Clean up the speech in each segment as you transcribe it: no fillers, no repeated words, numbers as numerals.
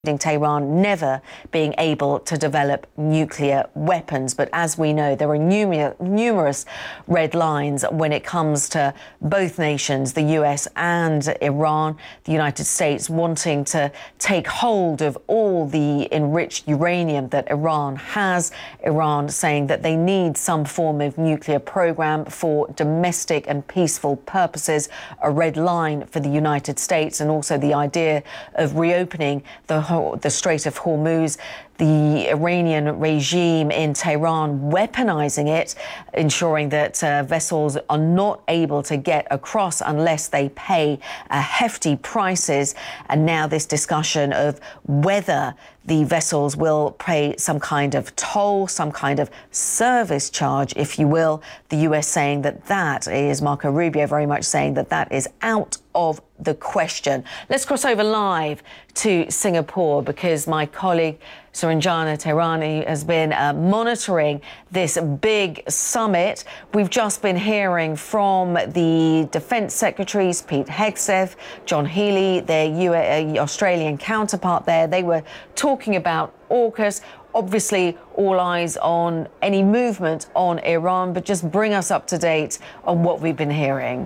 Tehran never being able to develop nuclear weapons. But as we know, there are numerous red lines when it comes to both nations, the US and Iran, the United States wanting to take hold of all the enriched uranium that Iran has. Iran saying that they need some form of nuclear program for domestic and peaceful purposes, a red line for the United States, and also the idea of reopening the Strait of Hormuz, the Iranian regime in Tehran weaponizing it, ensuring that vessels are not able to get across unless they pay hefty prices. And now this discussion of whether the vessels will pay some kind of toll, some kind of service charge, if you will. The US saying that that is, Marco Rubio very much saying that that is out of the question. Let's cross over live to Singapore because my colleague Suranjana Tehrani has been monitoring this big summit. We've just been hearing from the Defence Secretaries, Pete Hegseth, John Healey, their Australian counterpart there. They were talking about AUKUS. Obviously, all eyes on any movement on Iran, but just bring us up to date on what we've been hearing.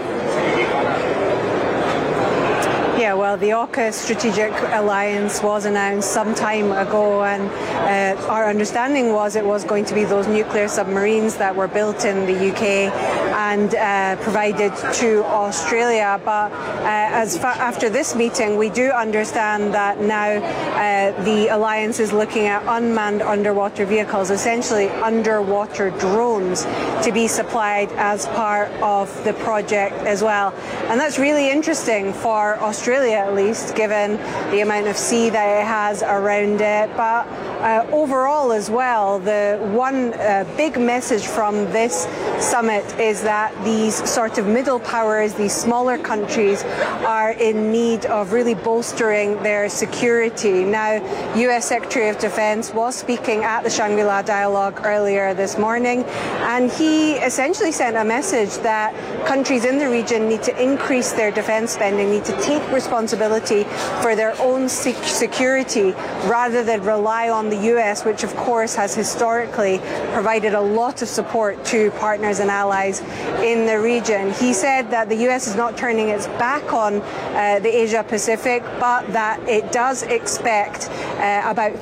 Yeah, well, the AUKUS strategic alliance was announced some time ago, and our understanding was it was going to be those nuclear submarines that were built in the UK and provided to Australia. But after this meeting, we do understand that now the alliance is looking at unmanned underwater vehicles, essentially underwater drones, to be supplied as part of the project as well. And that's really interesting for Australia, at least, given the amount of sea that it has around it. But overall as well, the one big message from this summit is that these sort of middle powers, these smaller countries, are in need of really bolstering their security. Now, US Secretary of Defense was speaking at the Shangri-La Dialogue earlier this morning, and he essentially sent a message that countries in the region need to increase their defense spending, need to take responsibility for their own security rather than rely on the US, which of course has historically provided a lot of support to partners and allies in the region. He said that the US is not turning its back on the Asia Pacific, but that it does expect about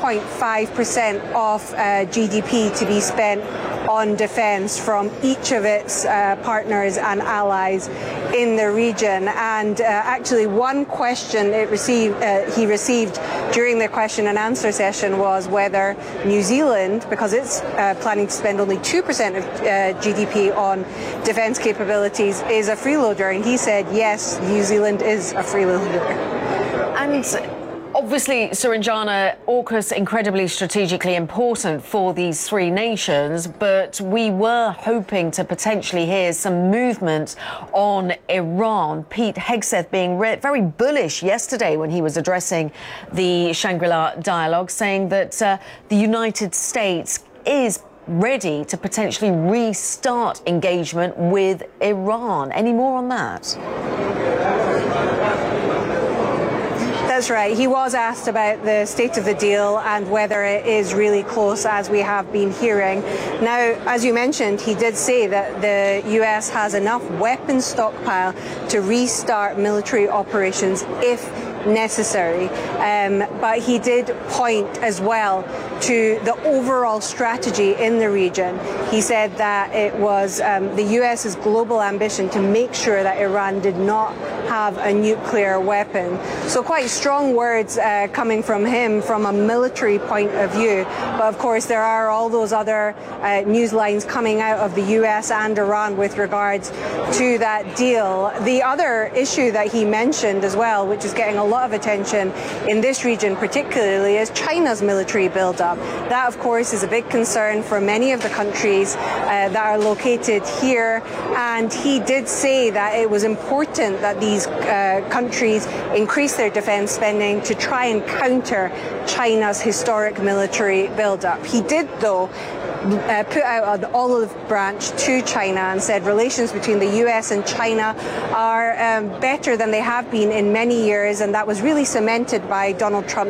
3.5% of GDP to be spent on defense from each of its partners and allies in the region. And actually, one question he received during the question and answer session was whether New Zealand, because it's planning to spend only 2% of GDP on defense capabilities, is a freeloader. And he said, yes, New Zealand is a freeloader. And obviously, Suranjana, AUKUS incredibly strategically important for these three nations, but we were hoping to potentially hear some movement on Iran. Pete Hegseth being very bullish yesterday when he was addressing the Shangri-La Dialogue, saying that the United States is ready to potentially restart engagement with Iran. Any more on that? That's right. He was asked about the state of the deal and whether it is really close, as we have been hearing. Now, as you mentioned, he did say that the US has enough weapons stockpile to restart military operations if necessary. But he did point as well to the overall strategy in the region. He said that it was the US's global ambition to make sure that Iran did not have a nuclear weapon. So quite strong words coming from him from a military point of view. But of course, there are all those other news lines coming out of the US and Iran with regards to that deal. The other issue that he mentioned as well, which is getting a lot of attention in this region particularly, is China's military buildup. That, of course, is a big concern for many of the countries that are located here. And he did say that it was important that these countries increase their defense spending to try and counter China's historic military buildup. He did, though, put out an olive branch to China and said relations between the US and China are better than they have been in many years, and that was really cemented by Donald Trump